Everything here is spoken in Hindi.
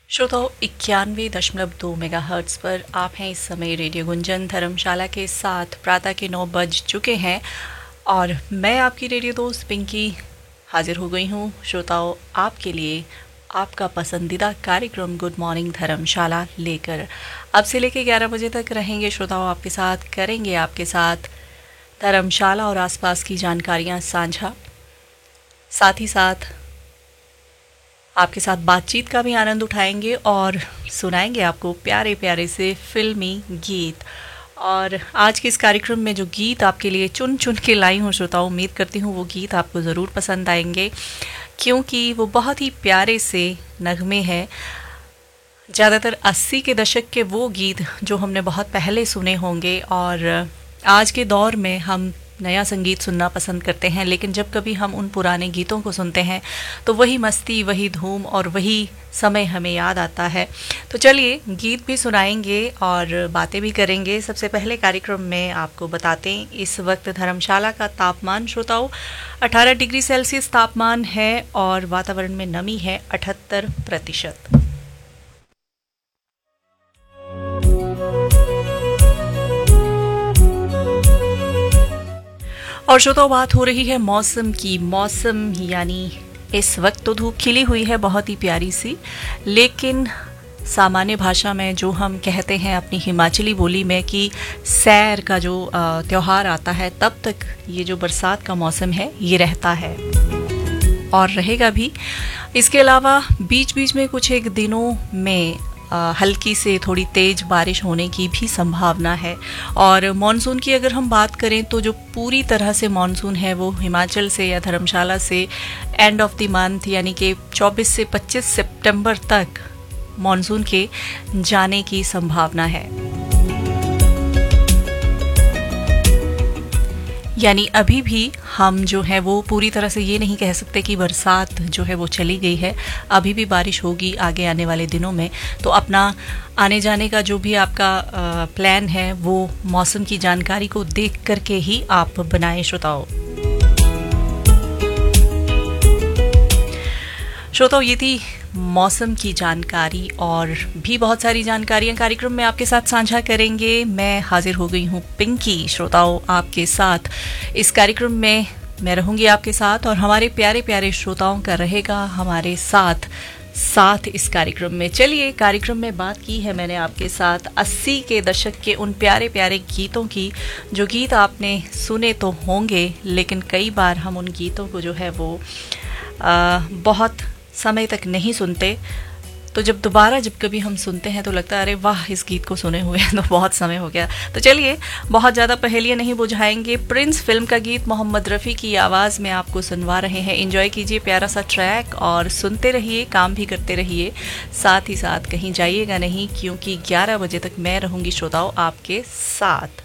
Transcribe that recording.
श्रोताओं 91.2 मेगाहर्ट्ज़ पर आप हैं इस समय रेडियो गुंजन धर्मशाला के साथ। प्रातः के 9 बज चुके हैं और मैं आपकी रेडियो दोस्त पिंकी हाजिर हो गई हूँ श्रोताओं आपके लिए आपका पसंदीदा कार्यक्रम गुड मॉर्निंग धर्मशाला लेकर। अब से लेकर 11 बजे तक रहेंगे श्रोताओं आपके साथ, करेंगे आपके साथ धर्मशाला और आसपास की जानकारियाँ साझा, साथ ही साथ आपके साथ बातचीत का भी आनंद उठाएंगे और सुनाएंगे आपको प्यारे प्यारे से फिल्मी गीत। और आज के इस कार्यक्रम में जो गीत आपके लिए चुन चुन के लाई हूँ श्रोताओं, उम्मीद करती हूँ वो गीत आपको ज़रूर पसंद आएंगे, क्योंकि वो बहुत ही प्यारे से नगमे हैं। ज़्यादातर 80 के दशक के वो गीत जो हमने बहुत पहले सुने होंगे, और आज के दौर में हम नया संगीत सुनना पसंद करते हैं, लेकिन जब कभी हम उन पुराने गीतों को सुनते हैं तो वही मस्ती, वही धूम और वही समय हमें याद आता है। तो चलिए गीत भी सुनाएंगे और बातें भी करेंगे। सबसे पहले कार्यक्रम में आपको बताते हैं इस वक्त धर्मशाला का तापमान श्रोताओं 18 डिग्री सेल्सियस तापमान है और वातावरण में नमी है 78%। और श्रोताओं बात हो रही है मौसम की। मौसम यानी इस वक्त तो धूप खिली हुई है बहुत ही प्यारी सी, लेकिन सामान्य भाषा में जो हम कहते हैं अपनी हिमाचली बोली में कि सैर का जो त्यौहार आता है तब तक ये जो बरसात का मौसम है ये रहता है और रहेगा भी। इसके अलावा बीच बीच में कुछ एक दिनों में हल्की से थोड़ी तेज बारिश होने की भी संभावना है। और मॉनसून की अगर हम बात करें तो जो पूरी तरह से मॉनसून है वो हिमाचल से या धर्मशाला से एंड ऑफ द मंथ यानी कि 24 से 25 सितंबर तक मॉनसून के जाने की संभावना है। यानी अभी भी हम जो है वो पूरी तरह से ये नहीं कह सकते कि बरसात जो है वो चली गई है, अभी भी बारिश होगी आगे आने वाले दिनों में। तो अपना आने जाने का जो भी आपका प्लान है वो मौसम की जानकारी को देख करके ही आप बनाएं श्रोताओं। श्रोताओं ये थी मौसम की जानकारी और भी बहुत सारी जानकारियां कार्यक्रम में आपके साथ साझा करेंगे। मैं हाजिर हो गई हूँ पिंकी श्रोताओं आपके साथ। इस कार्यक्रम में मैं रहूंगी आपके साथ और हमारे प्यारे प्यारे श्रोताओं का रहेगा हमारे साथ इस कार्यक्रम में। चलिए कार्यक्रम में बात की है मैंने आपके साथ 80 के दशक के उन प्यारे प्यारे गीतों की, जो गीत आपने सुने तो होंगे लेकिन कई बार हम उन गीतों को जो है वो बहुत समय तक नहीं सुनते। तो जब कभी हम सुनते हैं तो लगता है अरे वाह इस गीत को सुने हुए तो बहुत समय हो गया। तो चलिए बहुत ज़्यादा पहेलियां नहीं बुझाएंगे। प्रिंस फिल्म का गीत मोहम्मद रफ़ी की आवाज़ में आपको सुनवा रहे हैं। एंजॉय कीजिए प्यारा सा ट्रैक और सुनते रहिए, काम भी करते रहिए, साथ ही साथ कहीं जाइएगा नहीं, क्योंकि 11 बजे तक मैं रहूँगी श्रोताओं आपके साथ।